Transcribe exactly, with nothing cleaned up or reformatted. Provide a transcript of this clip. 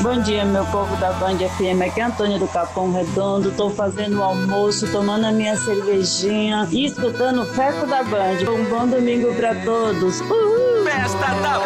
Bom dia, meu povo da Band F M, aqui é Antônia do Capão Redondo. Tô fazendo o almoço, tomando a minha cervejinha e escutando o Feco da Band. Um bom domingo pra todos. Uhul! Festa da